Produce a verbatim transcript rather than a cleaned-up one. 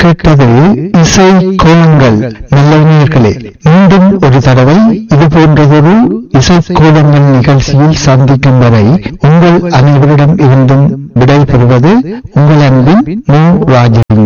கேட்டது இசை கோலங்கள். நல்லவர்களே, மீண்டும் ஒரு தடவை இது போன்றதொரு இசை கோலங்கள் நிகழ்ச்சியில் சந்திக்கும் வரை உங்கள் அனைவரிடம் இருந்தும் விடை பெறுவது உங்கள் அன்பின் மு ராஜன்.